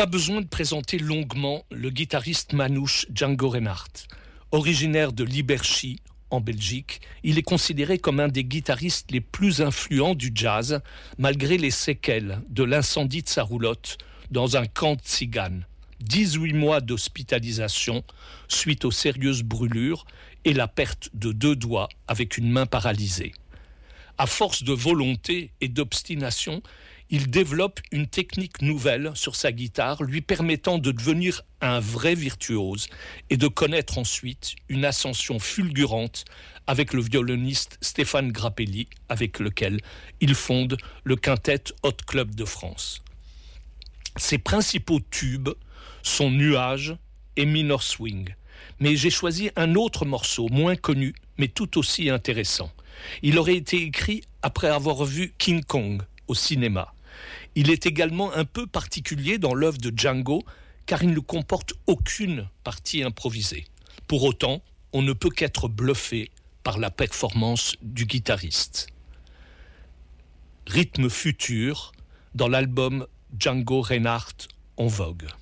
Pas besoin de présenter longuement le guitariste manouche Django Reinhardt. Originaire de Liberchy, en Belgique, il est considéré comme un des guitaristes les plus influents du jazz, malgré les séquelles de l'incendie de sa roulotte dans un camp de tziganes. 18 mois d'hospitalisation suite aux sérieuses brûlures et la perte de 2 doigts avec une main paralysée. À force de volonté et d'obstination, il développe une technique nouvelle sur sa guitare, lui permettant de devenir un vrai virtuose et de connaître ensuite une ascension fulgurante avec le violoniste Stéphane Grappelli, avec lequel il fonde le Quintet Hot Club de France. Ses principaux tubes sont Nuages et Minor Swing, mais j'ai choisi un autre morceau moins connu, mais tout aussi intéressant. Il aurait été écrit après avoir vu King Kong au cinéma. Il est également un peu particulier dans l'œuvre de Django, car il ne comporte aucune partie improvisée. Pour autant, on ne peut qu'être bluffé par la performance du guitariste. Rythme futur dans l'album Django Reinhardt en vogue.